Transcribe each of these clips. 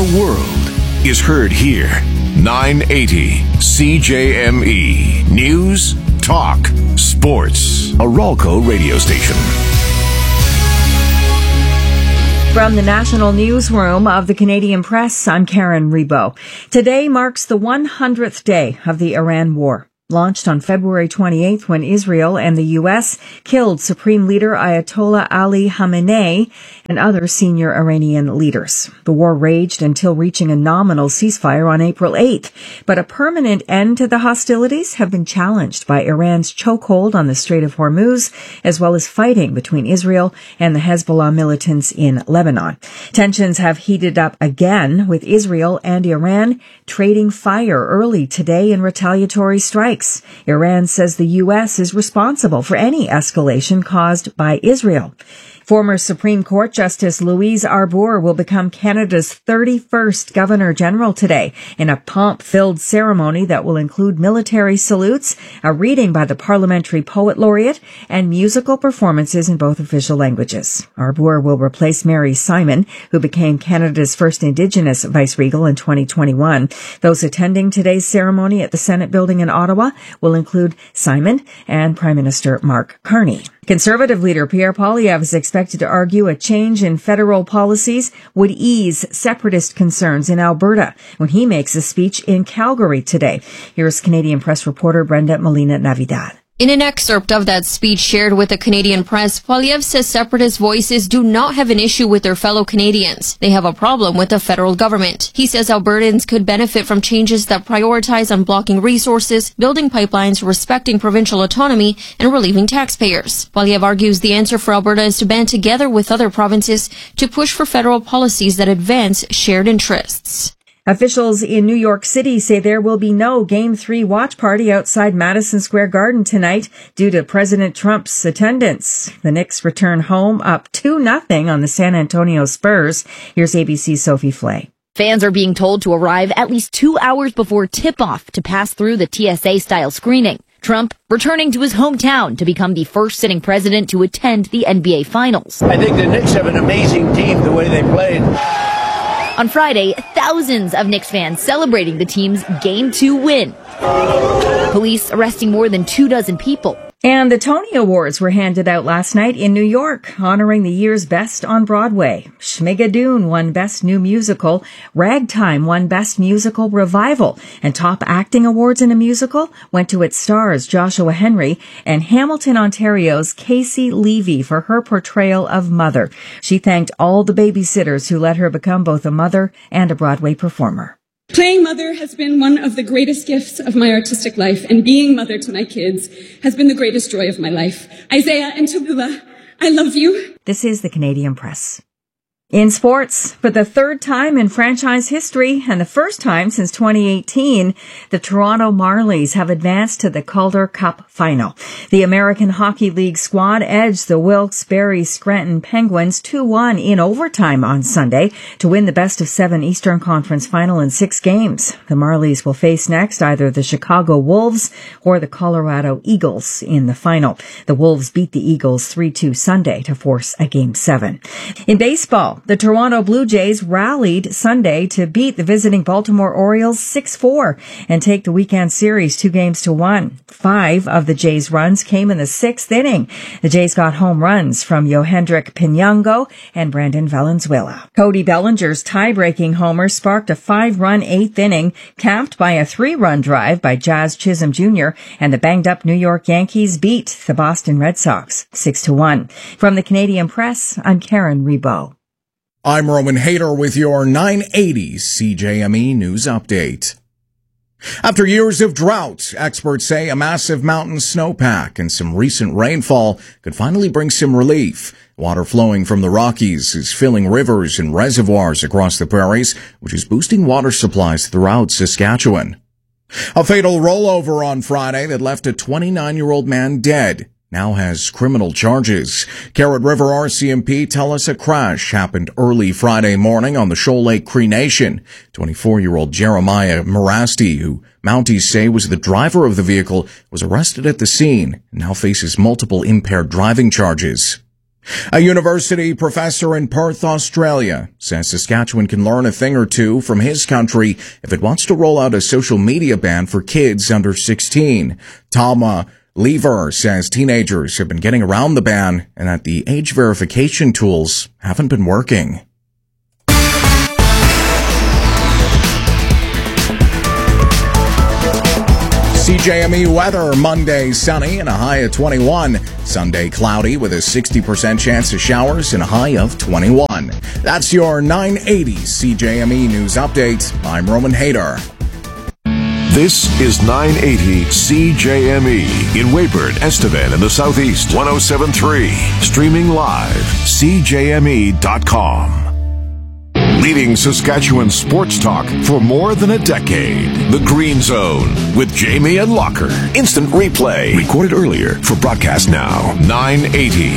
The world is heard here. 980 CJME. News, talk, sports. A Ralco radio station. From the National Newsroom of the Canadian Press, I'm Karen Rebo. Today marks the 100th day of the Iran war. Launched on February 28th when Israel and the U.S. killed Supreme Leader Ayatollah Ali Khamenei and other senior Iranian leaders. The war raged until reaching a nominal ceasefire on April 8th, but a permanent end to the hostilities have been challenged by Iran's chokehold on the Strait of Hormuz, as well as fighting between Israel and the Hezbollah militants in Lebanon. Tensions have heated up again, with Israel and Iran trading fire early today in retaliatory strikes. Iran says the U.S. is responsible for any escalation caused by Israel. Former Supreme Court Justice Louise Arbour will become Canada's 31st Governor-General today in a pomp-filled ceremony that will include military salutes, a reading by the Parliamentary Poet Laureate, and musical performances in both official languages. Arbour will replace Mary Simon, who became Canada's first Indigenous vice-regal in 2021. Those attending today's ceremony at the Senate building in Ottawa will include Simon and Prime Minister Mark Carney. Conservative leader Pierre Poilievre is expected to argue a change in federal policies would ease separatist concerns in Alberta when he makes a speech in Calgary today. Here's Canadian Press reporter Brenda Molina-Navidad. In an excerpt of that speech shared with the Canadian Press, Poilievre says separatist voices do not have an issue with their fellow Canadians. They have a problem with the federal government. He says Albertans could benefit from changes that prioritize unblocking resources, building pipelines, respecting provincial autonomy, and relieving taxpayers. Poilievre argues the answer for Alberta is to band together with other provinces to push for federal policies that advance shared interests. Officials in New York City say there will be no Game 3 watch party outside Madison Square Garden tonight due to President Trump's attendance. The Knicks return home up 2-0 on the San Antonio Spurs. Here's ABC's Sophie Flay. Fans are being told to arrive at least 2 hours before tip-off to pass through the TSA-style screening. Trump returning to his hometown to become the first sitting president to attend the NBA Finals. I think the Knicks have an amazing team the way they played. On Friday, thousands of Knicks fans celebrating the team's Game 2 win. Police arresting more than 24 people. And the Tony Awards were handed out last night in New York, honoring the year's best on Broadway. Schmigadoon won Best New Musical, Ragtime won Best Musical Revival, and top acting awards in a musical went to its stars Joshua Henry and Hamilton, Ontario's Casey Levy for her portrayal of Mother. She thanked all the babysitters who let her become both a mother and a Broadway performer. Playing mother has been one of the greatest gifts of my artistic life, and being mother to my kids has been the greatest joy of my life. Isaiah and Tallulah, I love you. This is the Canadian Press. In sports, for the third time in franchise history and the first time since 2018, the Toronto Marlies have advanced to the Calder Cup final. The American Hockey League squad edged the Wilkes-Barre Scranton Penguins 2-1 in overtime on Sunday to win the best-of-7 Eastern Conference final in 6 games. The Marlies will face next either the Chicago Wolves or the Colorado Eagles in the final. The Wolves beat the Eagles 3-2 Sunday to force a Game 7. In baseball, the Toronto Blue Jays rallied Sunday to beat the visiting Baltimore Orioles 6-4 and take the weekend series 2-1. 5 of the Jays' runs came in the 6th inning. The Jays got home runs from Yohendrick Pinango and Brandon Valenzuela. Cody Bellinger's tie-breaking homer sparked a 5-run 8th inning, capped by a 3-run drive by Jazz Chisholm Jr., and the banged-up New York Yankees beat the Boston Red Sox 6-1. From the Canadian Press, I'm Karen Rebo. I'm Roman Hader with your 980 CJME News Update. After years of drought, experts say a massive mountain snowpack and some recent rainfall could finally bring some relief. Water flowing from the Rockies is filling rivers and reservoirs across the prairies, which is boosting water supplies throughout Saskatchewan. A fatal rollover on Friday that left a 29-year-old man dead now has criminal charges. Carrot River RCMP tell us a crash happened early Friday morning on the Shoal Lake Cree Nation. 24-year-old Jeremiah Morasti, who Mounties say was the driver of the vehicle, was arrested at the scene and now faces multiple impaired driving charges. A university professor in Perth, Australia, says Saskatchewan can learn a thing or two from his country if it wants to roll out a social media ban for kids under 16. Tom Lever says teenagers have been getting around the ban and that the age verification tools haven't been working. CJME weather, Monday sunny and a high of 21. Sunday cloudy with a 60% chance of showers and a high of 21. That's your 980 CJME News Update. I'm Roman Hayter. This is 980 CJME in Weyburn, Estevan, in the Southeast. 107.3. Streaming live. CJME.com. Leading Saskatchewan sports talk for more than a decade. The Green Zone with Jamie and Locker. Instant replay. Recorded earlier for broadcast now. 980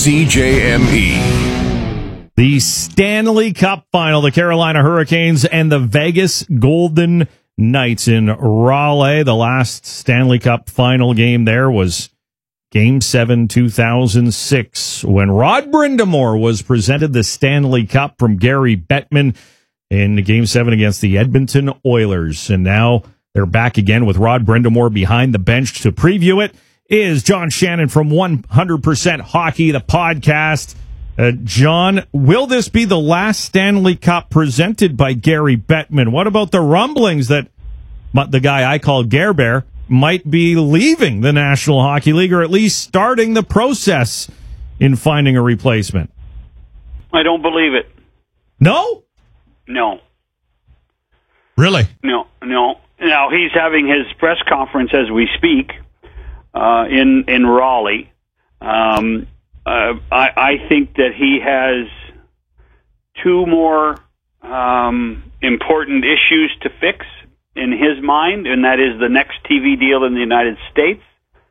CJME. The Stanley Cup Final. The Carolina Hurricanes and the Vegas Golden Knights in Raleigh. The last Stanley Cup Final game there was Game 7, 2006, when Rod Brind'Amour was presented the Stanley Cup from Gary Bettman in Game 7 against the Edmonton Oilers. And now they're back again with Rod Brind'Amour behind the bench. To preview it is John Shannon from 100% Hockey, the podcast. John, will this be the last Stanley Cup presented by Gary Bettman? What about the rumblings that the guy I call Gare Bear might be leaving the National Hockey League, or at least starting the process in finding a replacement? I don't believe it. No? No. Really? No. Now, he's having his press conference as we speak in Raleigh. I think that he has two more important issues to fix in his mind, and that is the next TV deal in the United States,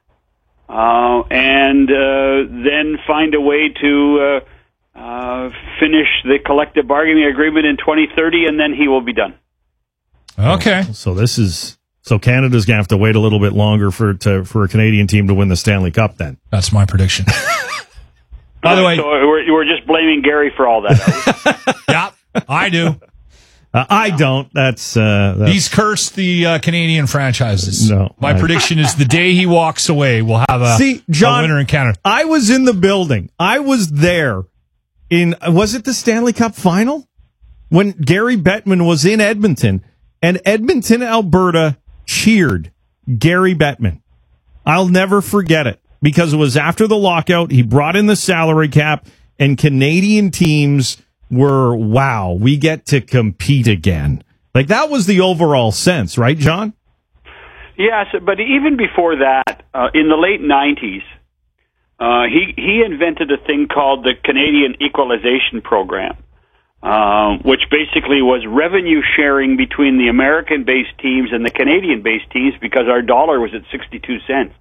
and then find a way to finish the collective bargaining agreement in 2030, and then he will be done. Okay. So Canada's going to have to wait a little bit longer for a Canadian team to win the Stanley Cup then. That's my prediction. By the way, so we're just blaming Gary for all that. Yeah, I do. I don't. That's he's cursed the Canadian franchises. No, my prediction is the day he walks away, we'll have a winner in Canada. I was in the building. I was there was it the Stanley Cup Final when Gary Bettman was in Edmonton, and Edmonton, Alberta cheered Gary Bettman. I'll never forget it because it was after the lockout. He brought in the salary cap, and Canadian teams were, wow, we get to compete again. Like, that was the overall sense, right, John? Yes, but even before that, in the late 90s, he invented a thing called the Canadian Equalization Program, which basically was revenue sharing between the American-based teams and the Canadian-based teams because our dollar was at 62 cents.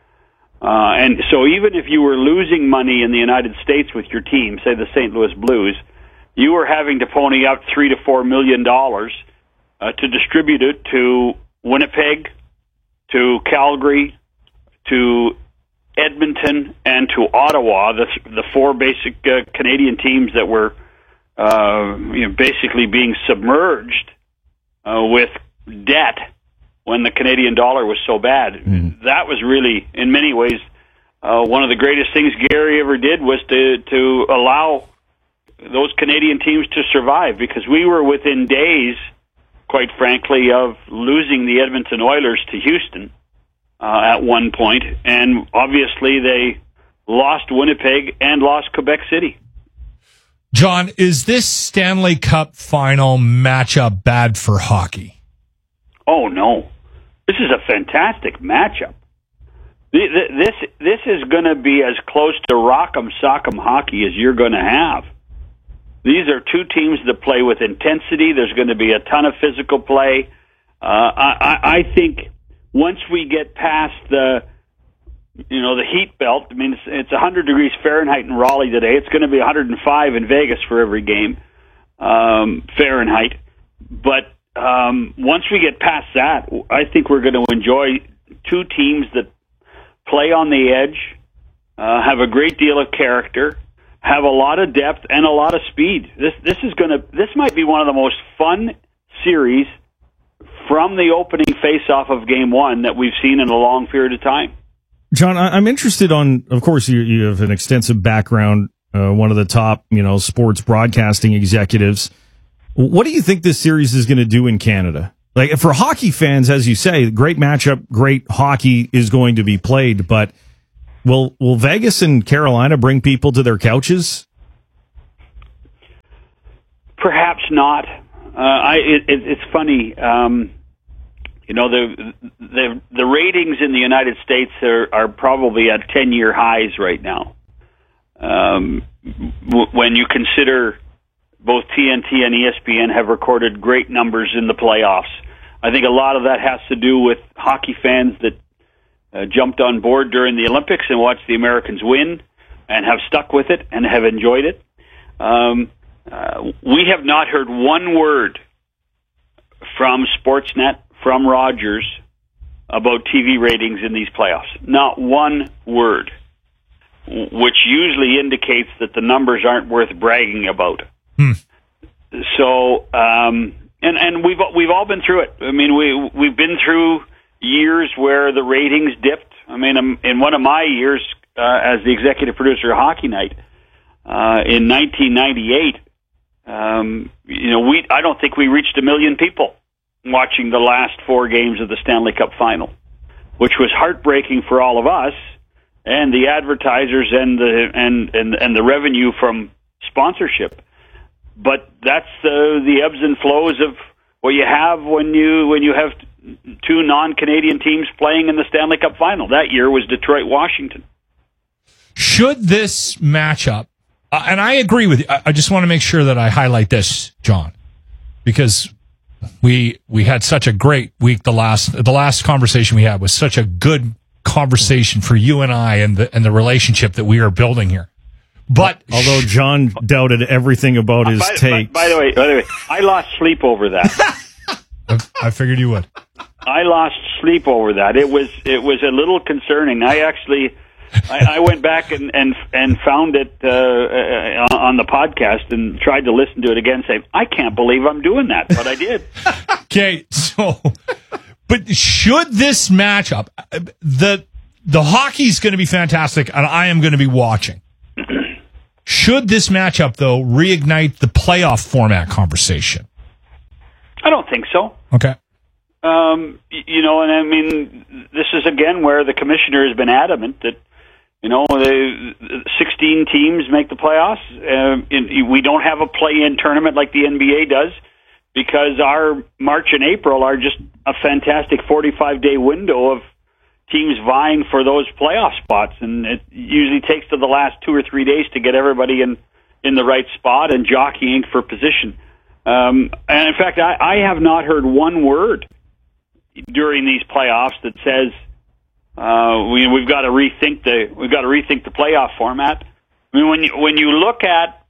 And so even if you were losing money in the United States with your team, say the St. Louis Blues, you were having to pony out $3 to $4 million to distribute it to Winnipeg, to Calgary, to Edmonton, and to Ottawa, the four basic Canadian teams that were basically being submerged with debt when the Canadian dollar was so bad. Mm. That was really, in many ways, one of the greatest things Gary ever did was to allow those Canadian teams to survive, because we were within days, quite frankly, of losing the Edmonton Oilers to Houston at one point, and obviously they lost Winnipeg and lost Quebec City. John, is this Stanley Cup Final matchup bad for hockey? Oh, no. This is a fantastic matchup. This is going to be as close to rock'em sock'em hockey as you're going to have. These are two teams that play with intensity. There's going to be a ton of physical play. I think once we get past the heat belt, I mean, it's 100 degrees Fahrenheit in Raleigh today. It's going to be 105 in Vegas for every game, Fahrenheit. But once we get past that, I think we're going to enjoy two teams that play on the edge, have a great deal of character, have a lot of depth and a lot of speed. This might be one of the most fun series from the opening face-off of Game 1 that we've seen in a long period of time. John, I'm interested of course, you have an extensive background, one of the top, sports broadcasting executives. What do you think this series is going to do in Canada? Like, for hockey fans, as you say, great matchup, great hockey is going to be played, but will Vegas and Carolina bring people to their couches? Perhaps not. It's funny. The ratings in the United States are probably at 10-year highs right now. When you consider both TNT and ESPN have recorded great numbers in the playoffs, I think a lot of that has to do with hockey fans that jumped on board during the Olympics and watched the Americans win and have stuck with it and have enjoyed it. We have not heard one word from Sportsnet, from Rogers, about TV ratings in these playoffs. Not one word, which usually indicates that the numbers aren't worth bragging about. So, and we've all been through it. I mean, we've been through years where the ratings dipped. I mean, in one of my years as the executive producer of Hockey Night in 1998, I don't think we reached 1 million people watching the last 4 games of the Stanley Cup Final, which was heartbreaking for all of us and the advertisers and the revenue from sponsorship. But that's the ebbs and flows of what you have when you have 2 non-Canadian teams playing in the Stanley Cup Final. That year was Detroit-Washington. Should this matchup, and I agree with you, I just want to make sure that I highlight this, John, because we had such a great week. The last conversation we had was such a good conversation for you and I and the relationship that we are building here. But although John doubted everything about his takes. By the way, I lost sleep over that. I figured you would. I lost sleep over that. It was a little concerning. I went back and found it on the podcast and tried to listen to it again, saying, I can't believe I'm doing that, but I did. Okay, but should this matchup, the hockey's going to be fantastic, and I am going to be watching. Should this matchup, though, reignite the playoff format conversation? I don't think so. Okay. And I mean, this is again where the commissioner has been adamant that, the 16 teams make the playoffs. We don't have a play-in tournament like the NBA does because our March and April are just a fantastic 45-day window of teams vying for those playoff spots, and it usually takes to the last 2 or 3 days to get everybody in the right spot and jockeying for position. And in fact, I have not heard one word during these playoffs that says we've got to rethink the playoff format. I mean, when you look at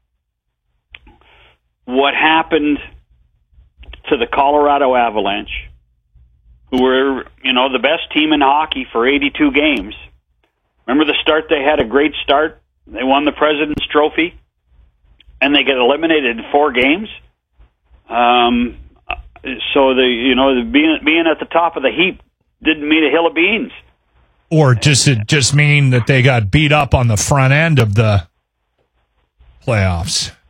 what happened to the Colorado Avalanche, who were the best team in hockey for 82 games. Remember the start they had? A great start. They won the President's Trophy, and they get eliminated in 4 games. So being at the top of the heap didn't mean a hill of beans. Or does it just mean that they got beat up on the front end of the playoffs?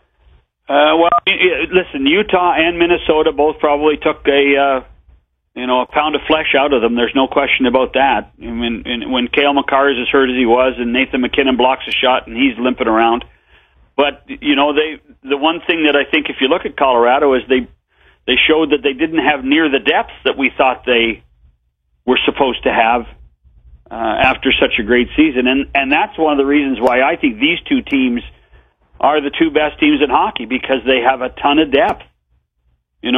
Listen, Utah and Minnesota both probably took a pound of flesh out of them. There's no question about that. I mean, when Cale Makar is as hurt as he was, and Nathan McKinnon blocks a shot and he's limping around. But the one thing that I think, if you look at Colorado, is they showed that they didn't have near the depth that we thought they were supposed to have after such a great season, and that's one of the reasons why I think these 2 teams are the 2 best teams in hockey, because they have a ton of depth. When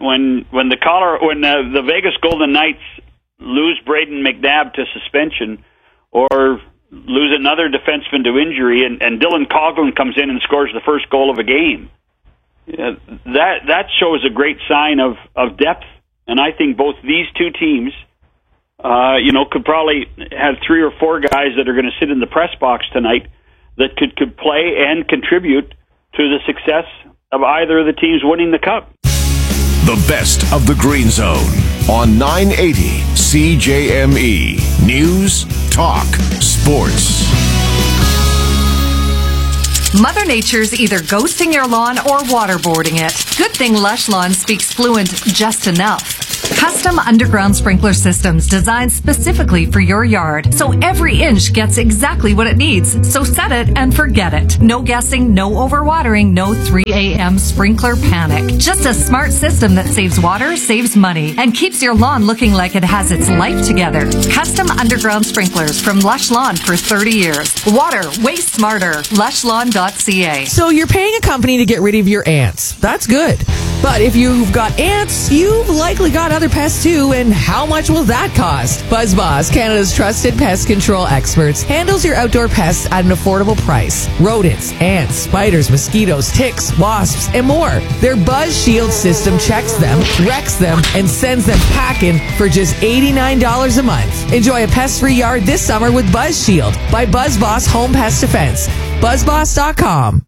the Vegas Golden Knights lose Braden McNabb to suspension, or lose another defenseman to injury, and Dylan Coghlan comes in and scores the first goal of a game, that shows a great sign of depth. And I think both these 2 teams, could probably have 3 or 4 guys that are going to sit in the press box tonight that could play and contribute to the success of either of the teams winning the Cup. The best of the Green Zone on 980 CJME. News, talk, sports. Mother Nature's either ghosting your lawn or waterboarding it. Good thing Lush Lawn speaks fluent just enough. Custom underground sprinkler systems designed specifically for your yard, so every inch gets exactly what it needs. So set it and forget it. No guessing, no overwatering, no 3 a.m. sprinkler panic. Just a smart system that saves water, saves money, and keeps your lawn looking like it has its life together. Custom underground sprinklers from Lush Lawn for 30 years. Water, waste smarter. LushLawn.ca. So you're paying a company to get rid of your ants. That's good. But if you've got ants, you've likely got other pests too, and how much will that cost? BuzzBoss, Canada's trusted pest control experts, handles your outdoor pests at an affordable price. Rodents, ants, spiders, mosquitoes, ticks, wasps, and more. Their Buzz Shield system checks them, wrecks them, and sends them packing for just $89 a month. Enjoy a pest-free yard this summer with Buzz Shield by BuzzBoss Home Pest Defense. BuzzBoss.com.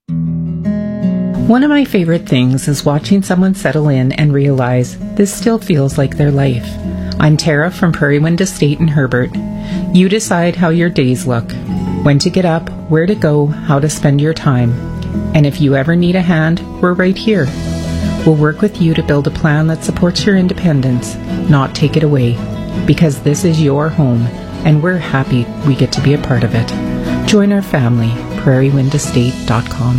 One of my favorite things is watching someone settle in and realize this still feels like their life. I'm Tara from Prairie Wind Estate in Herbert. You decide how your days look, when to get up, where to go, how to spend your time. And if you ever need a hand, we're right here. We'll work with you to build a plan that supports your independence, not take it away. Because this is your home, and we're happy we get to be a part of it. Join our family, prairiewindestate.com.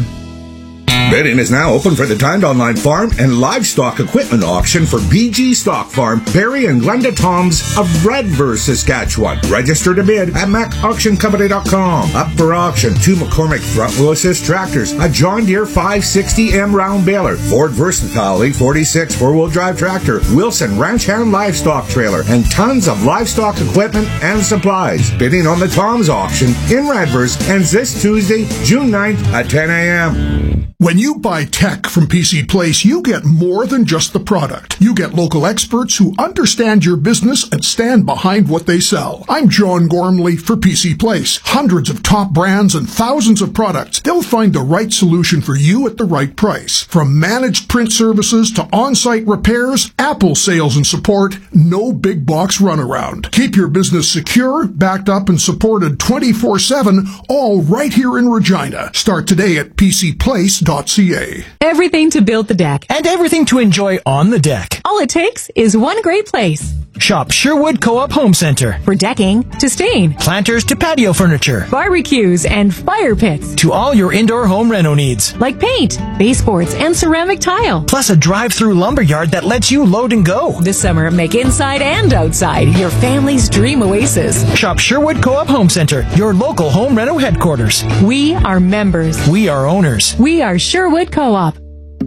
Bidding is now open for the timed online farm and livestock equipment auction for BG Stock Farm, Barrie and Glenda Toms of Redverse, Saskatchewan. Register to bid at macauctioncompany.com. Up for auction, 2 McCormick front-wheel assist tractors, a John Deere 560M round baler, Ford Versatile 846 4-wheel drive tractor, Wilson Ranch Hand livestock trailer, and tons of livestock equipment and supplies. Bidding on the Toms auction in Redverse ends this Tuesday, June 9th at 10 a.m. When you buy tech from PC Place, you get more than just the product. You get local experts who understand your business and stand behind what they sell. I'm John Gormley for PC Place. Hundreds of top brands and thousands of products. They'll find the right solution for you at the right price. From managed print services to on-site repairs, Apple sales and support, no big box runaround. Keep your business secure, backed up, and supported 24/7, all right here in Regina. Start today at PCPlace.ca. Everything to build the deck. And everything to enjoy on the deck. All it takes is one great place. Shop Sherwood Co-op Home Center. For decking to stain. Planters to patio furniture. Barbecues and fire pits. To all your indoor home reno needs. Like paint, baseboards, and ceramic tile. Plus a drive-through lumberyard that lets you load and go. This summer, make inside and outside your family's dream oasis. Shop Sherwood Co-op Home Center, your local home reno headquarters. We are members. We are owners. We are Sherwood Co-op.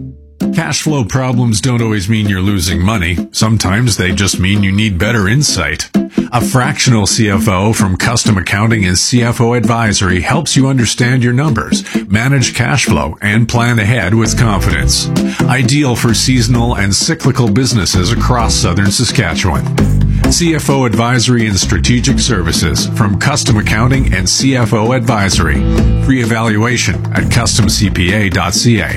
Cash flow problems don't always mean you're losing money. Sometimes they just mean you need better insight. A fractional CFO from Custom Accounting and CFO Advisory helps you understand your numbers, manage cash flow, and plan ahead with confidence. Ideal for seasonal and cyclical businesses across southern Saskatchewan. CFO Advisory and Strategic Services from Custom Accounting and CFO Advisory. Free evaluation at customcpa.ca.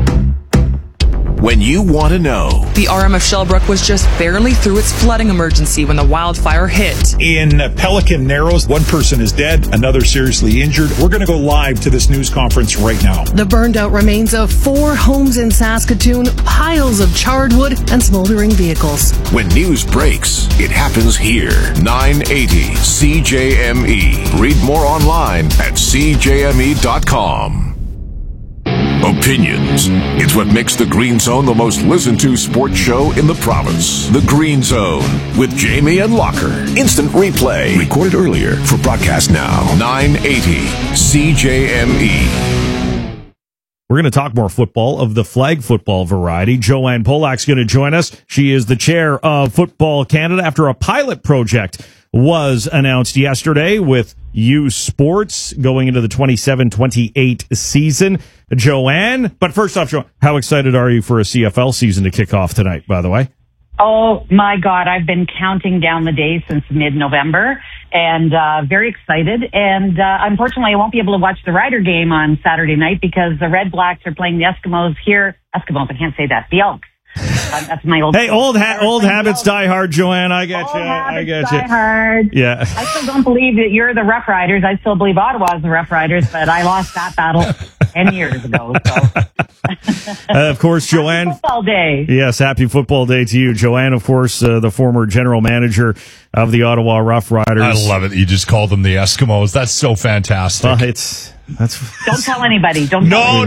When you want to know. The RM of Shellbrook was just barely through its flooding emergency when the wildfire hit. In Pelican Narrows, one person is dead, another seriously injured. We're going to go live to this news conference right now. The burned out remains of 4 homes in Saskatoon, piles of charred wood, and smoldering vehicles. When news breaks, it happens here. 980 CJME. Read more online at CJME.com. Opinions. It's what makes the Green Zone the most listened to sports show in the province. The Green Zone with Jamie and Locker. Instant replay. Recorded earlier for broadcast now. 980 CJME. We're going to talk more football of the flag football variety. Joanne Polak's going to join us. She is the chair of Football Canada after a pilot project was announced yesterday with U Sports going into the 27-28 season. Joanne, but first off, Joanne, how excited are you for a CFL season to kick off tonight, by the way? Oh, my God. I've been counting down the days since mid-November. and very excited. And unfortunately, I won't be able to watch the Rider game on Saturday night because the Red Blacks are playing the Eskimos here. Eskimos, I can't say that. The Elks. That's my old. Hey, old habits die hard, Joanne. I get you. I get you. Die hard. Yeah. I still don't believe that you're the Rough Riders. I still believe Ottawa's the Rough Riders, but I lost that battle 10 years ago. So. Of course, Joanne. Football day. Yes, happy football day to you, Joanne. Of course, the former general manager of the Ottawa Rough Riders. I love it that you just called them the Eskimos. That's so fantastic. Don't tell anybody. No.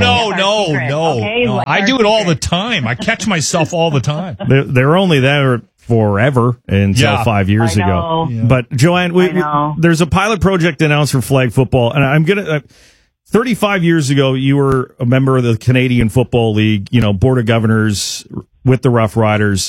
Okay? I do it all the time. I catch myself all the time. They're only there forever until 5 years ago. Yeah. But Joanne, there's a pilot project announced for flag football, and I'm gonna. 35 years ago, you were a member of the Canadian Football League, Board of Governors with the Rough Riders.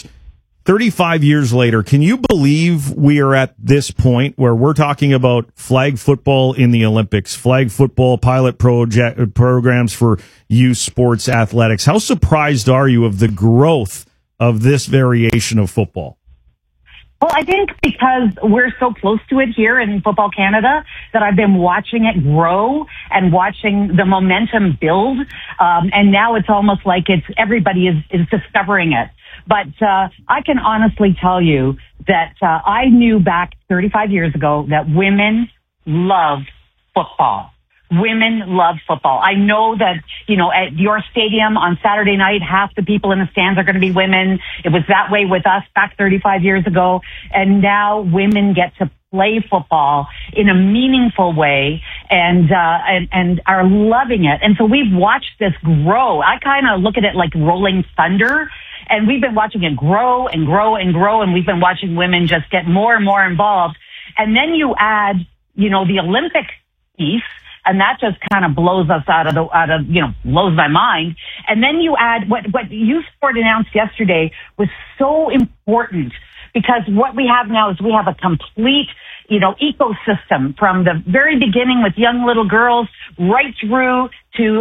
35 years later, can you believe we are at this point where we're talking about flag football in the Olympics, flag football pilot programs for youth sports athletics? How surprised are you of the growth of this variation of football? Well, I think because we're so close to it here in Football Canada that I've been watching it grow and watching the momentum build. And now it's almost like everybody is discovering it. But I can honestly tell you that I knew back 35 years ago that women love football. Women love football. I know that, at your stadium on Saturday night, half the people in the stands are going to be women. It was that way with us back 35 years ago. And now women get to play football in a meaningful way and are loving it. And so we've watched this grow. I kind of look at it like rolling thunder. And we've been watching it grow and grow and grow. And we've been watching women just get more and more involved. And then you add, the Olympic piece. And that just kind of blows us blows my mind. And then you add what Youth Sport announced yesterday was so important because what we have now is we have a complete, ecosystem from the very beginning with young little girls right through to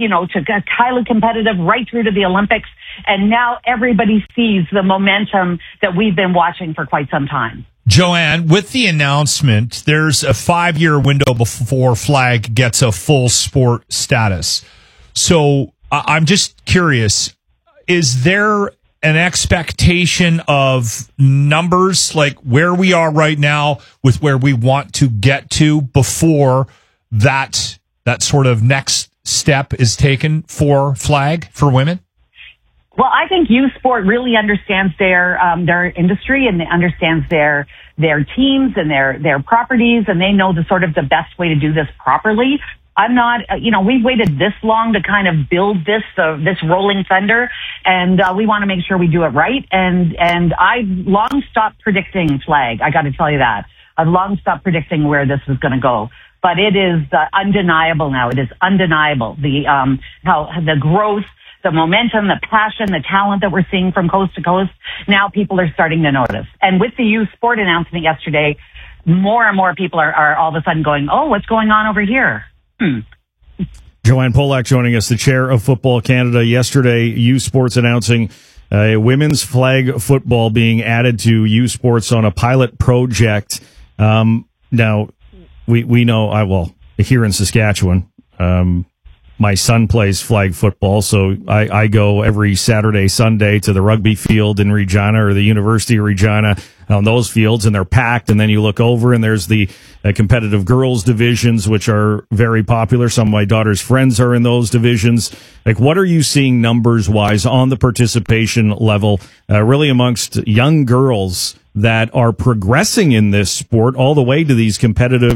highly competitive, right through to the Olympics. And now everybody sees the momentum that we've been watching for quite some time. Joanne, with the announcement, there's a 5-year window before flag gets a full sport status. So I'm just curious, is there an expectation of numbers like where we are right now with where we want to get to before that sort of next step is taken for flag for women? Well, I think youth sport really understands their industry and understands their teams and their properties, and they know the best way to do this properly. I'm not, we've waited this long to kind of build this rolling thunder, and we want to make sure we do it right. And I've long stopped predicting flag. I got to tell you that. I've long stopped predicting where this is going to go. But it is undeniable now. It is undeniable how the growth, the momentum, the passion, the talent that we're seeing from coast to coast. Now people are starting to notice. And with the youth sport announcement yesterday, more and more people are all of a sudden going, oh, what's going on over here? Joanne Polak joining us, the chair of Football Canada. Yesterday, youth sports announcing women's flag football being added to youth sports on a pilot project. Now, we know, here in Saskatchewan, my son plays flag football, so I go every Saturday, Sunday to the rugby field in Regina or the University of Regina on those fields, and they're packed. And then you look over, and there's the competitive girls divisions, which are very popular. Some of my daughter's friends are in those divisions. Like, what are you seeing numbers-wise on the participation level, really amongst young girls that are progressing in this sport all the way to these competitive,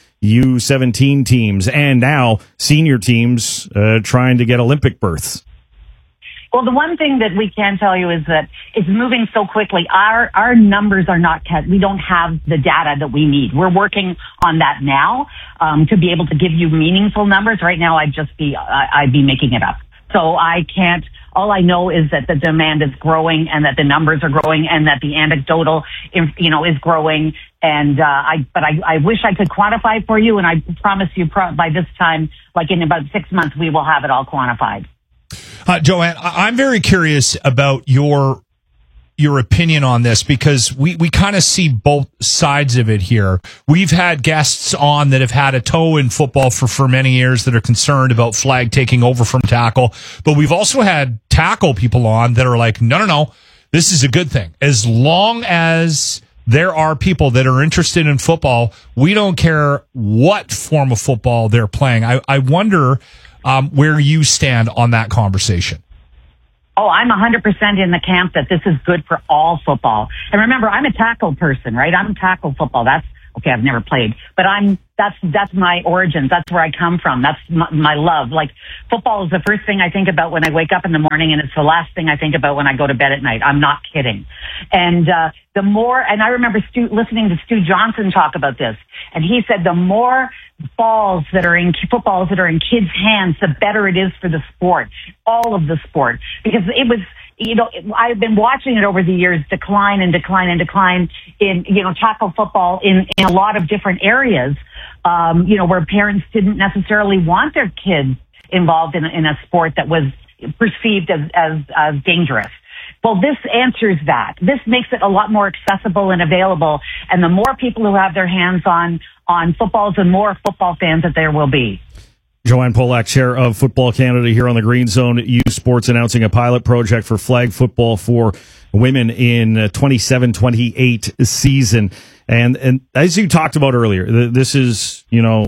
U17 teams and now senior teams trying to get Olympic berths? Well, the one thing that we can tell you is that it's moving so quickly. Our numbers are not kept. We don't have the data that we need. We're working on that now to be able to give you meaningful numbers. Right now, I'd be making it up. So I can't. All I know is that the demand is growing and that the numbers are growing and that the anecdotal, is growing. And I wish I could quantify for you. And I promise you by this time, like in about 6 months, we will have it all quantified. Joanne, I'm very curious about your your opinion on this, because we kind of see both sides of it here. We've had guests on that have had a toe in football for many years that are concerned about flag taking over from tackle. But we've also had tackle people on that are like, no, this is a good thing. As long as there are people that are interested in football, we don't care what form of football they're playing. I wonder where you stand on that conversation. Oh, I'm 100% in the camp that this is good for all football. And remember, I'm a tackle person, right? I'm tackle football. That's okay. I've never played, but that's my origins. That's where I come from. That's my love. Like, football is the first thing I think about when I wake up in the morning, and it's the last thing I think about when I go to bed at night. I'm not kidding. And and I remember listening to Stu Johnson talk about this, and he said the more footballs that are in kids' hands, the better it is for the sport, all of the sport, because it was, I've been watching it over the years decline in, tackle football in a lot of different areas, where parents didn't necessarily want their kids involved in a sport that was perceived as dangerous. Well, this answers that. This makes it a lot more accessible and available. And the more people who have their hands on footballs, the more football fans that there will be. Joanne Polak, chair of Football Canada, here on the Green Zone. U Sports announcing a pilot project for flag football for women in 27-28 season. And as you talked about earlier, this is,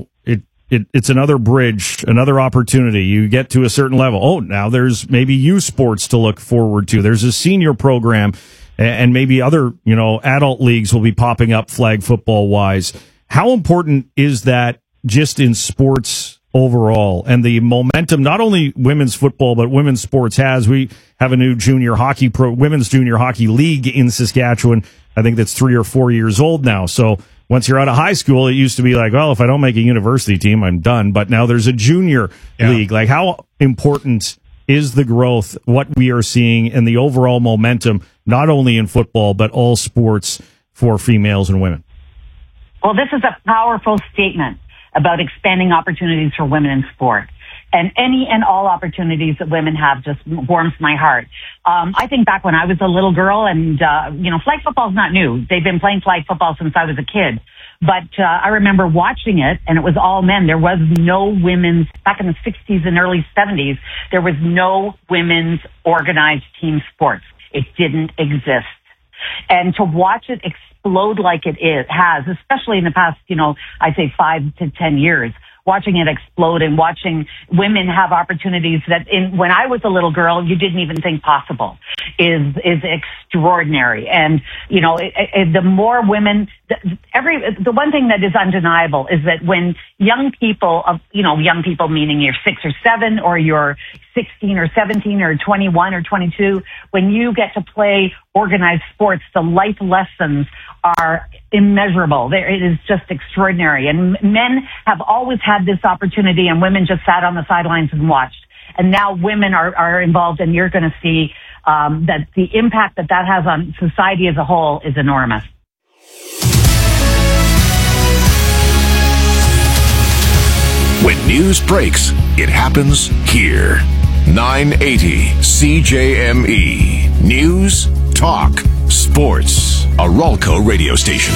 it's another bridge, another opportunity. You get to a certain level. Oh, now there's maybe U Sports to look forward to. There's a senior program, and maybe other, adult leagues will be popping up flag football wise. How important is that just in sports overall, and the momentum not only women's football but women's sports has? We have a new women's junior hockey league in Saskatchewan. I think that's 3 or 4 years old now. So once you're out of high school, it used to be like, well, if I don't make a university team, I'm done. But now there's a junior league. Like, how important is the growth, what we are seeing, and the overall momentum, not only in football but all sports for females and women? Well, this is a powerful statement about expanding opportunities for women in sport. And any and all opportunities that women have just warms my heart. I think back when I was a little girl, and, flag football's not new. They've been playing flag football since I was a kid. But I remember watching it, and it was all men. There was no women's, back in the 60s and early 70s, there was no women's organized team sports. It didn't exist. And to watch it explode like it has, especially in the past, I'd say 5 to 10 years, watching it explode and watching women have opportunities that when I was a little girl, you didn't even think possible is extraordinary. And, the more women, the one thing that is undeniable is that when young people meaning you're 6 or 7 or you're 16 or 17 or 21 or 22, when you get to play organized sports, the life lessons are immeasurable. It is just extraordinary. And men have always had this opportunity, and women just sat on the sidelines and watched. And now women are involved, and you're going to see that the impact that has on society as a whole is enormous. When news breaks, it happens here. 980 CJME. News, talk, sports. A Ralco radio station.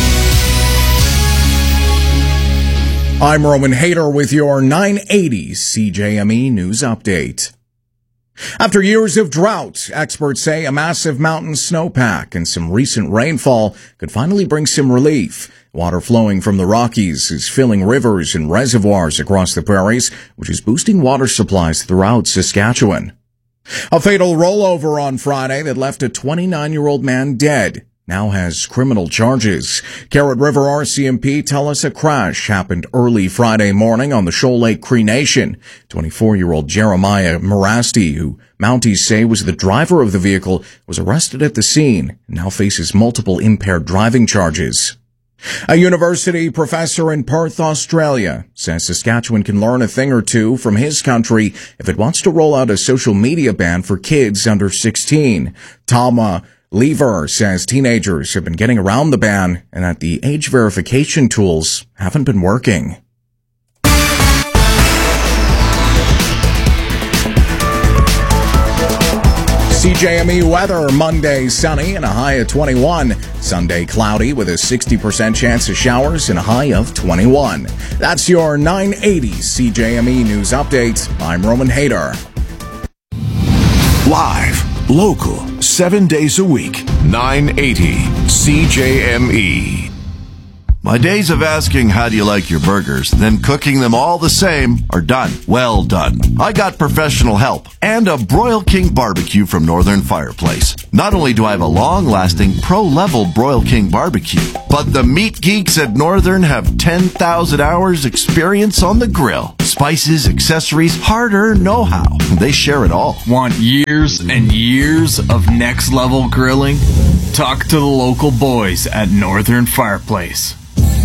I'm Roman Hader with your 980 CJME News Update. After years of drought, experts say a massive mountain snowpack and some recent rainfall could finally bring some relief. Water flowing from the Rockies is filling rivers and reservoirs across the prairies, which is boosting water supplies throughout Saskatchewan. A fatal rollover on Friday that left a 29-year-old man dead now has criminal charges. Carrot River RCMP tell us a crash happened early Friday morning on the Shoal Lake Cree Nation. 24-year-old Jeremiah Morasti, who Mounties say was the driver of the vehicle, was arrested at the scene and now faces multiple impaired driving charges. A university professor in Perth, Australia, says Saskatchewan can learn a thing or two from his country if it wants to roll out a social media ban for kids under 16. Tama Lever says teenagers have been getting around the ban and that the age verification tools haven't been working. CJME weather, Monday sunny and a high of 21. Sunday cloudy with a 60% chance of showers and a high of 21. That's your 980 CJME News Update. I'm Roman Hayter. Live, local, 7 days a week, 980 CJME. My days of asking how do you like your burgers, then cooking them all the same are done. Well done. I got professional help and a Broil King barbecue from Northern Fireplace. Not only do I have a long-lasting pro-level Broil King barbecue, but the meat geeks at Northern have 10,000 hours experience on the grill. Spices, accessories, hard-earned know-how. They share it all. Want years and years of next-level grilling? Talk to the local boys at Northern Fireplace.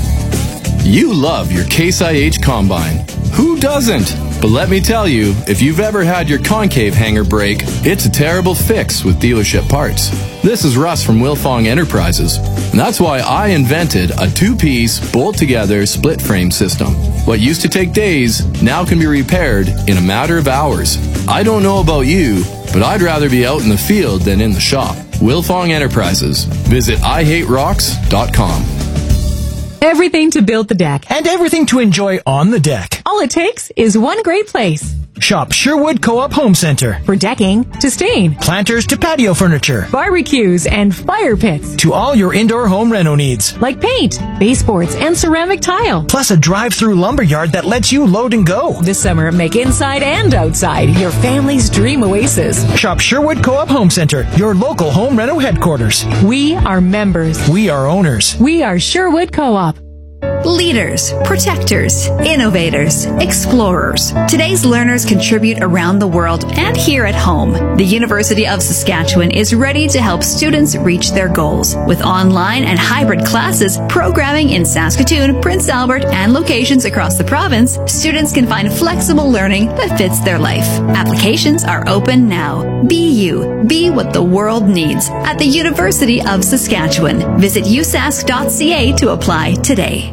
You love your Case IH Combine. Who doesn't? But let me tell you, if you've ever had your concave hanger break, it's a terrible fix with dealership parts. This is Russ from Wilfong Enterprises, and that's why I invented a two-piece, bolt-together, split-frame system. What used to take days now can be repaired in a matter of hours. I don't know about you, but I'd rather be out in the field than in the shop. Wilfong Enterprises. Visit IHateRocks.com. Everything to build the deck. And everything to enjoy on the deck. All it takes is one great place. Shop Sherwood Co-op Home Center. For decking to stain. Planters to patio furniture. Barbecues and fire pits. To all your indoor home reno needs. Like paint, baseboards, and ceramic tile. Plus a drive-through lumberyard that lets you load and go. This summer, make inside and outside your family's dream oasis. Shop Sherwood Co-op Home Center, your local home reno headquarters. We are members. We are owners. We are Sherwood Co-op. Leaders, protectors, innovators, explorers. Today's learners contribute around the world and here at home. The University of Saskatchewan is ready to help students reach their goals. With online and hybrid classes, programming in Saskatoon, Prince Albert, and locations across the province, students can find flexible learning that fits their life. Applications are open now. Be you. Be what the world needs at the University of Saskatchewan. Visit usask.ca to apply today.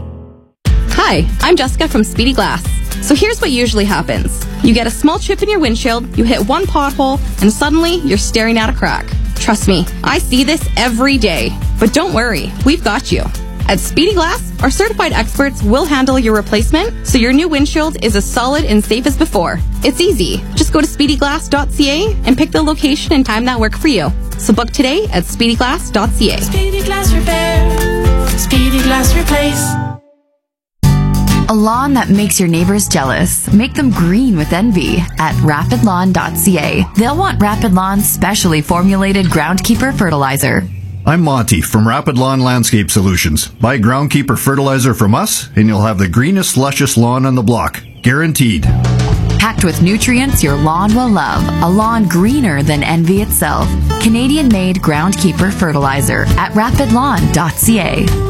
Hi, I'm Jessica from Speedy Glass. So here's what usually happens. You get a small chip in your windshield, you hit one pothole, and suddenly you're staring at a crack. Trust me, I see this every day. But don't worry, we've got you. At Speedy Glass, our certified experts will handle your replacement so your new windshield is as solid and safe as before. It's easy. Just go to speedyglass.ca and pick the location and time that work for you. So book today at speedyglass.ca. Speedy Glass Repair. Speedy Glass Replace. A lawn that makes your neighbors jealous. Make them green with envy at rapidlawn.ca. They'll want Rapid Lawn's specially formulated Groundkeeper fertilizer. I'm Monty from Rapid Lawn Landscape Solutions. Buy Groundkeeper fertilizer from us and you'll have the greenest, luscious lawn on the block. Guaranteed. Packed with nutrients your lawn will love. A lawn greener than envy itself. Canadian-made Groundkeeper fertilizer at rapidlawn.ca.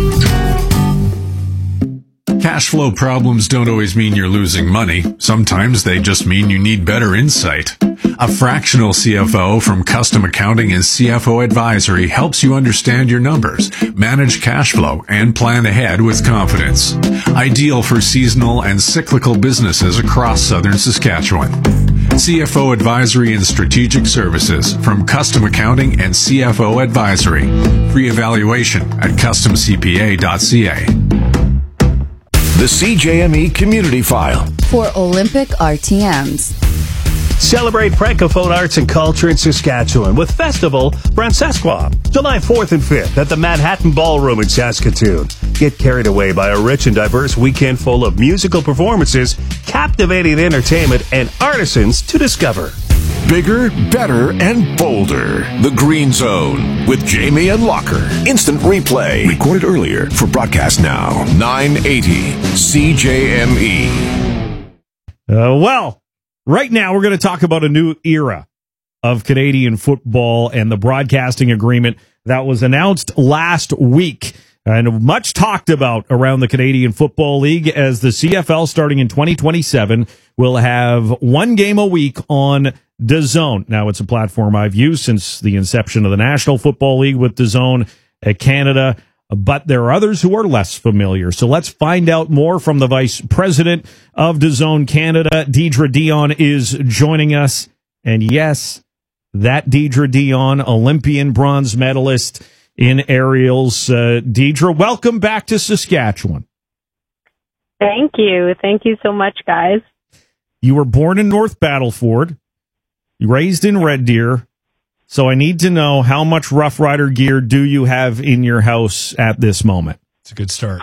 Cash flow problems don't always mean you're losing money. Sometimes they just mean you need better insight. A fractional CFO from Custom Accounting and CFO Advisory helps you understand your numbers, manage cash flow, and plan ahead with confidence. Ideal for seasonal and cyclical businesses across southern Saskatchewan. CFO Advisory and Strategic Services from Custom Accounting and CFO Advisory. Free evaluation at customcpa.ca. The CJME Community File. For Olympic RTMs. Celebrate Francophone arts and culture in Saskatchewan with Festival Francescois, July 4th and 5th at the Manhattan Ballroom in Saskatoon. Get carried away by a rich and diverse weekend full of musical performances, captivating entertainment, and artisans to discover. Bigger, better, and bolder. The Green Zone with Jamie and Locker. Instant replay. Recorded earlier for broadcast now. 980 CJME. Well, right now we're going to talk about a new era of Canadian football and the broadcasting agreement that was announced last week and much talked about around the Canadian Football League, as the CFL starting in 2027 will have one game a week on DAZN. Now, it's a platform I've used since the inception of the National Football League with DAZN Canada, but there are others who are less familiar. So let's find out more from the Vice President of DAZN Canada. Deidre Dion is joining us. And yes, that Deidre Dion, Olympian bronze medalist in aerials. Deidre, welcome back to Saskatchewan. Thank you. Thank you so much, guys. You were born in North Battleford, raised in Red Deer, so I need to know how much Rough Rider gear do you have in your house at this moment? It's a good start.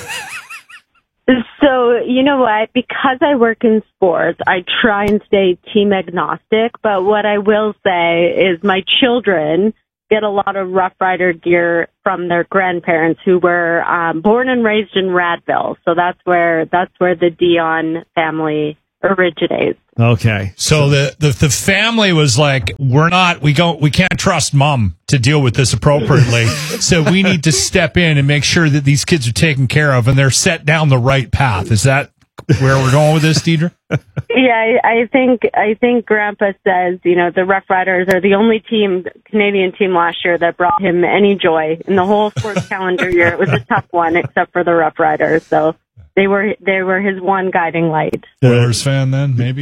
So, you know what? Because I work in sports, I try and stay team agnostic, but what I will say is my children get a lot of Rough Rider gear from their grandparents who were born and raised in Radville. So that's where the Dion family originates. Okay. So the family was like, we can't trust mom to deal with this appropriately. So we need to step in and make sure that these kids are taken care of and they're set down the right path. Is that where we're going with this, Deidre? Yeah, I think Grandpa says, the Rough Riders are the only Canadian team last year that brought him any joy in the whole sports calendar year. It was a tough one, except for the Rough Riders. So they were his one guiding light. Oilers fan, then maybe.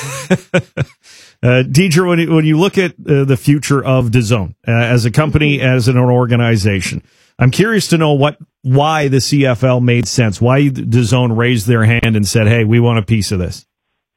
Deidre, when you look at the future of DAZN as a company, as an organization, I'm curious to know why the CFL made sense, why DAZN raised their hand and said, hey, we want a piece of this.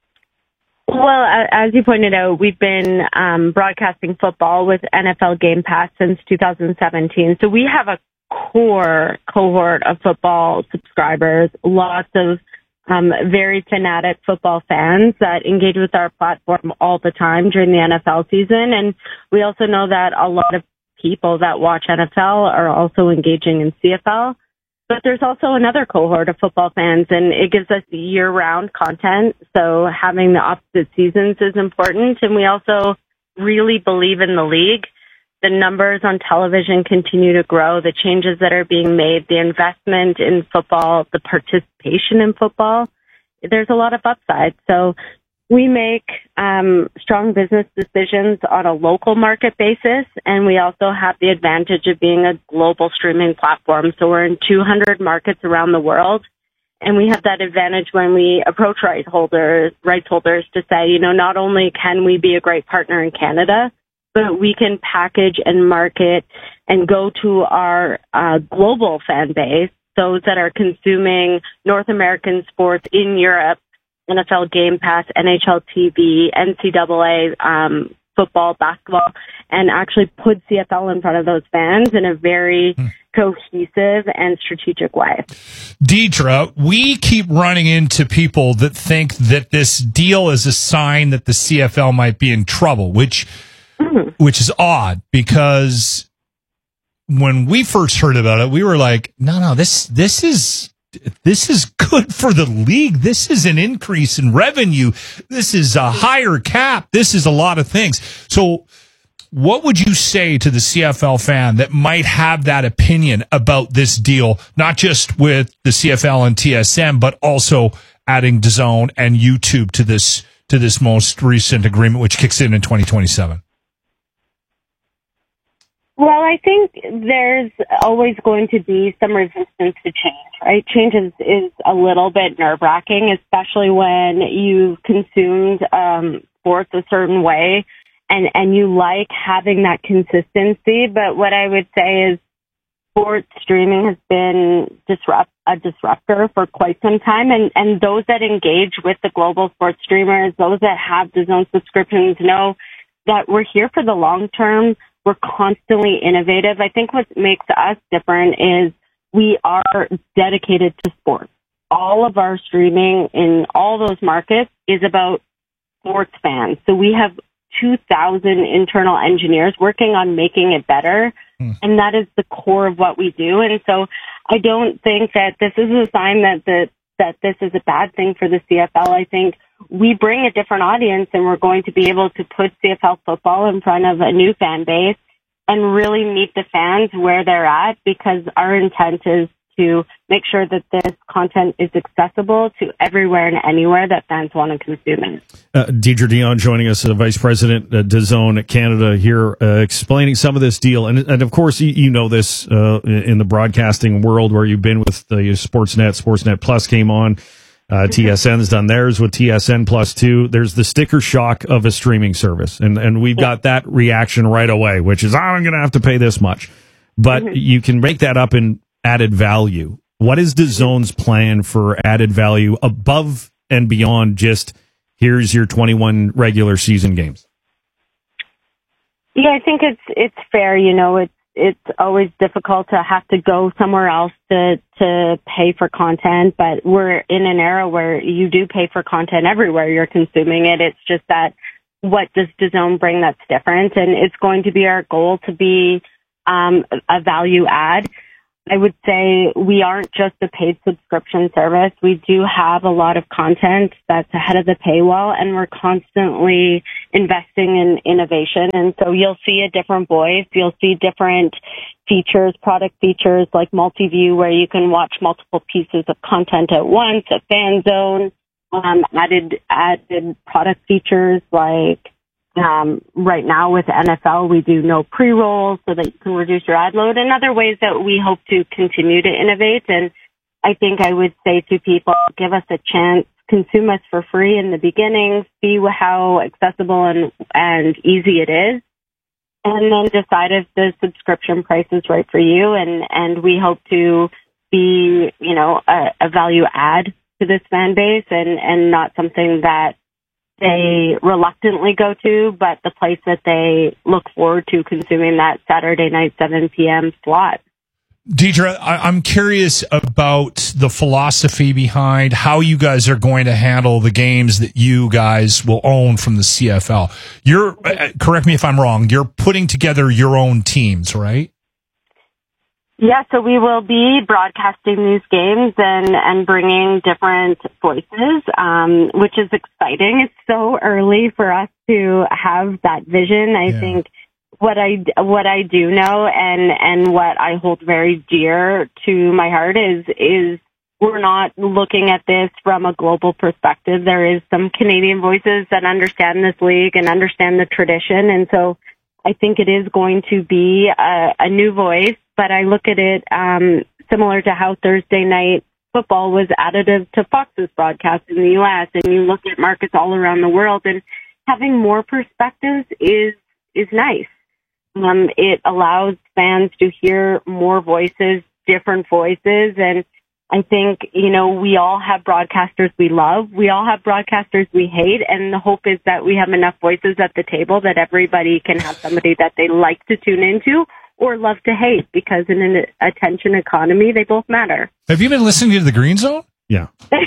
Well, as you pointed out, we've been broadcasting football with NFL Game Pass since 2017. So we have a core cohort of football subscribers, lots of very fanatic football fans that engage with our platform all the time during the NFL season. And we also know that a lot of people that watch NFL are also engaging in CFL. But there's also another cohort of football fans, and it gives us year-round content. So having the opposite seasons is important. And we also really believe in the league. The numbers on television continue to grow, the changes that are being made, the investment in football, the participation in football. There's a lot of upside. So we make strong business decisions on a local market basis, and we also have the advantage of being a global streaming platform. So we're in 200 markets around the world, and we have that advantage when we approach rights holders to say, not only can we be a great partner in Canada, but we can package and market and go to our global fan base, those that are consuming North American sports in Europe, NFL Game Pass, NHL TV, NCAA football, basketball, and actually put CFL in front of those fans in a very cohesive and strategic way. Deidre, we keep running into people that think that this deal is a sign that the CFL might be in trouble, which is odd, because when we first heard about it, we were like, no, this is good for the league. This is an increase in revenue. This is a higher cap. This is a lot of things. So what would you say to the CFL fan that might have that opinion about this deal, not just with the CFL and TSN, but also adding DAZN and YouTube to this most recent agreement, which kicks in 2027? Well, I think there's always going to be some resistance to change, right? Change is a little bit nerve-wracking, especially when you've consumed sports a certain way and you like having that consistency. But what I would say is sports streaming has been a disruptor for quite some time. And those that engage with the global sports streamers, those that have DAZN subscriptions know that we're here for the long term. We're constantly innovative. I think what makes us different is we are dedicated to sports. All of our streaming in all those markets is about sports fans. So we have 2,000 internal engineers working on making it better. And that is the core of what we do. And so I don't think that this is a sign that this is a bad thing for the CFL. I think we bring a different audience, and we're going to be able to put CFL football in front of a new fan base and really meet the fans where they're at, because our intent is to make sure that this content is accessible to everywhere and anywhere that fans want to consume it. Deidre Dion joining us, Vice President at DAZN Canada here, explaining some of this deal. And of course, you know this in the broadcasting world where you've been with Sportsnet. Sportsnet Plus came on TSN's done theirs with TSN Plus 2. There's the sticker shock of a streaming service. And we've got that reaction right away, which is, I'm going to have to pay this much. But you can make that up in added value. What is DAZN's plan for added value above and beyond just here's your 21 regular season games? Yeah, I think it's fair. It's always difficult to have to go somewhere else to pay for content, but we're in an era where you do pay for content everywhere you're consuming it. It's just that what does DAZN bring that's different? And it's going to be our goal to be a value add. I would say we aren't just a paid subscription service. We do have a lot of content that's ahead of the paywall, and we're constantly investing in innovation. And so you'll see a different voice. You'll see different features, product features like multi-view, where you can watch multiple pieces of content at once, a fan zone, added product features like right now with NFL, we do no pre-roll so that you can reduce your ad load, and other ways that we hope to continue to innovate. And I think I would say to people, give us a chance, consume us for free in the beginning, see how accessible and easy it is, and then decide if the subscription price is right for you. And we hope to be, a value add to this fan base and not something that they reluctantly go to, but the place that they look forward to consuming that Saturday night, 7 p.m. slot. Deidre, I'm curious about the philosophy behind how you guys are going to handle the games that you guys will own from the CFL. You're, correct me if I'm wrong, you're putting together your own teams, right? Yeah, so we will be broadcasting these games and bringing different voices, which is exciting. It's so early for us to have that vision. I think what I do know and what I hold very dear to my heart is we're not looking at this from a global perspective. There is some Canadian voices that understand this league and understand the tradition, and so I think it is going to be a new voice. But I look at it similar to how Thursday night football was additive to Fox's broadcast in the U.S. And you look at markets all around the world, and having more perspectives is nice. It allows fans to hear more voices, different voices. And I think, we all have broadcasters we love. We all have broadcasters we hate. And the hope is that we have enough voices at the table that everybody can have somebody that they like to tune into or love to hate, because in an attention economy, they both matter. Have you been listening to The Green Zone? Yeah.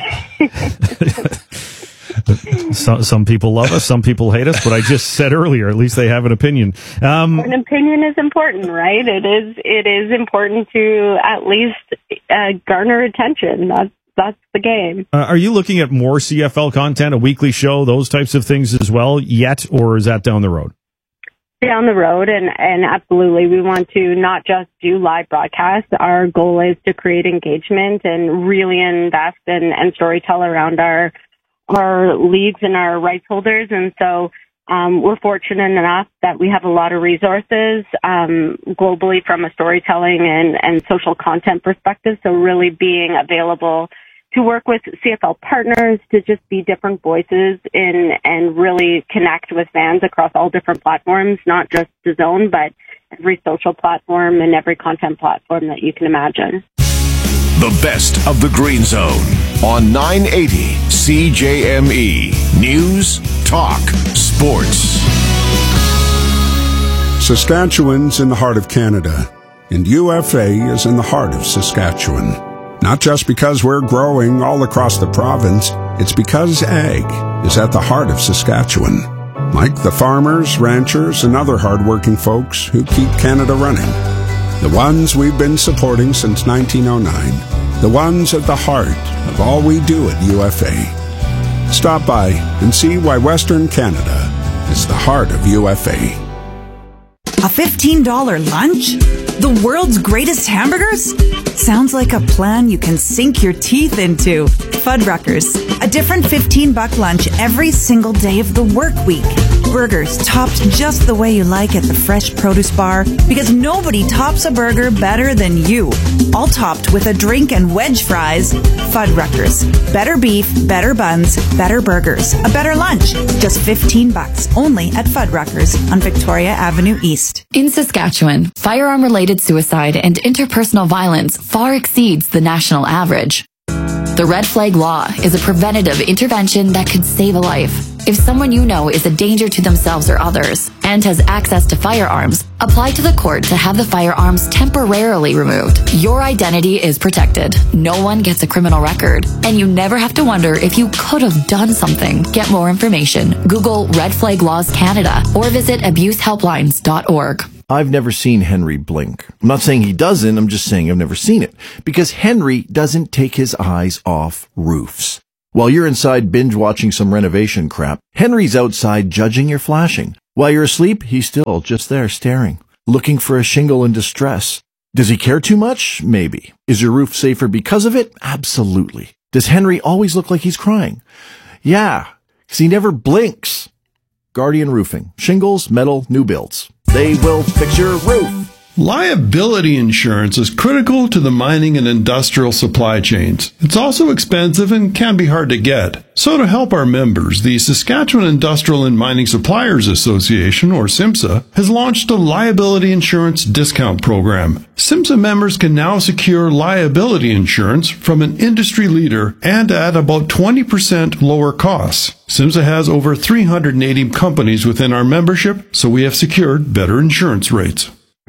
Some people love us, some people hate us, but I just said earlier, at least they have an opinion. An opinion is important, right? It is important to at least garner attention. That's the game. Are you looking at more CFL content, a weekly show, those types of things as well yet, or is that down the road? Down the road, and absolutely, we want to not just do live broadcasts. Our goal is to create engagement and really invest and storytell around our leagues and our rights holders. And so we're fortunate enough that we have a lot of resources globally from a storytelling and social content perspective. So really being available to work with CFL partners, to just be different voices and really connect with fans across all different platforms, not just DAZN, but every social platform and every content platform that you can imagine. The best of the Green Zone on 980 CJME. News, talk, sports. Saskatchewan's in the heart of Canada, and UFA is in the heart of Saskatchewan. Not just because we're growing all across the province, it's because ag is at the heart of Saskatchewan. Like the farmers, ranchers, and other hardworking folks who keep Canada running. The ones we've been supporting since 1909. The ones at the heart of all we do at UFA. Stop by and see why Western Canada is the heart of UFA. A $15 lunch? The world's greatest hamburgers? Sounds like a plan you can sink your teeth into. Fuddruckers, a different $15 lunch every single day of the work week. Burgers topped just the way you like at the Fresh Produce Bar, because nobody tops a burger better than you. All topped with a drink and wedge fries. Fuddruckers. Better beef, better buns, better burgers. A better lunch. Just $15 only at Fuddruckers on Victoria Avenue East. In Saskatchewan, firearm-related suicide and interpersonal violence far exceeds the national average. The Red Flag Law is a preventative intervention that could save a life. If someone you know is a danger to themselves or others and has access to firearms, apply to the court to have the firearms temporarily removed. Your identity is protected. No one gets a criminal record, and you never have to wonder if you could have done something. Get more information. Google Red Flag Laws Canada or visit abusehelplines.org. I've never seen Henry blink. I'm not saying he doesn't, I'm just saying I've never seen it. Because Henry doesn't take his eyes off roofs. While you're inside binge-watching some renovation crap, Henry's outside judging your flashing. While you're asleep, he's still just there staring, looking for a shingle in distress. Does he care too much? Maybe. Is your roof safer because of it? Absolutely. Does Henry always look like he's crying? Yeah, because he never blinks. Guardian Roofing. Shingles, metal, new builds. They will fix your roof. Liability insurance is critical to the mining and industrial supply chains. It's also expensive and can be hard to get. So to help our members, the Saskatchewan Industrial and Mining Suppliers Association, or SIMSA, has launched a liability insurance discount program. SIMSA members can now secure liability insurance from an industry leader and at about 20% lower costs. SIMSA has over 380 companies within our membership, so we have secured better insurance rates.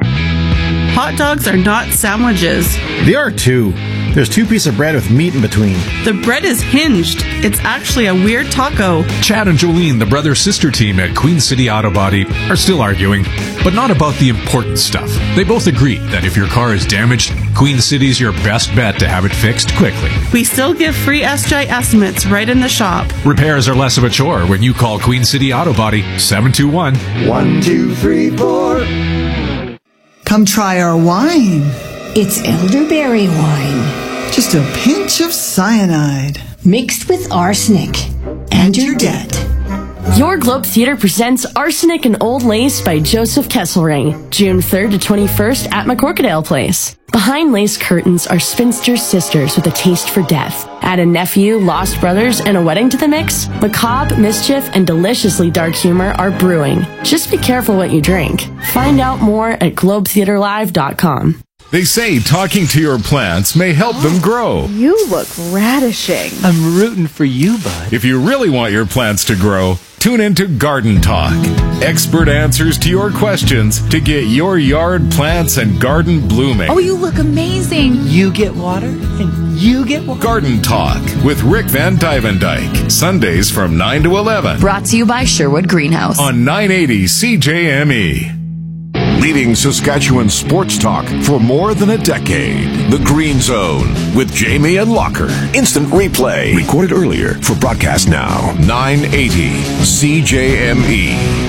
Hot dogs are not sandwiches. They are too. There's 2 pieces of bread with meat in between. The bread is hinged. It's actually a weird taco. Chad and Jolene, the brother-sister team at Queen City Auto Body, are still arguing, but not about the important stuff. They both agree that if your car is damaged, Queen City's your best bet to have it fixed quickly. We still give free SGI estimates right in the shop. Repairs are less of a chore when you call Queen City Auto Body 721-1234. Come try our wine. It's elderberry wine. Just a pinch of cyanide. Mixed with arsenic. And you're dead. Your Globe Theatre presents Arsenic and Old Lace by Joseph Kesselring, June 3rd to 21st at McCorkadale Place. Behind lace curtains are spinster sisters with a taste for death. Add a nephew, lost brothers, and a wedding to the mix. Macabre, mischief, and deliciously dark humor are brewing. Just be careful what you drink. Find out more at globetheaterlive.com. They say talking to your plants may help them grow. You look radishing. I'm rooting for you, bud. If you really want your plants to grow, tune into Garden Talk. Expert answers to your questions to get your yard plants and garden blooming. Oh, you look amazing. You get water, and you get water. Garden Talk with Rick Van Dyke. Sundays from 9 to 11. Brought to you by Sherwood Greenhouse. On 980 CJME. Leading Saskatchewan sports talk for more than a decade. The Green Zone with Jamie and Locker. Instant replay. Recorded earlier for broadcast now. 980 CJME.